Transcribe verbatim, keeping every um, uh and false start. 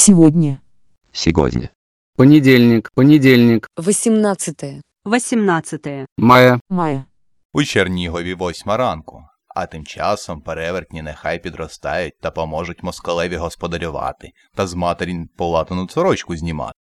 Сегодня. Сегодня. Понедельник, понедельник, восемнадцатое. восемнадцатое мая, Мая. У Чернігові восьма ранку, а тим часом перевертні нехай підростають та поможуть москалеві господарювати та з матері полатану сорочку знімати.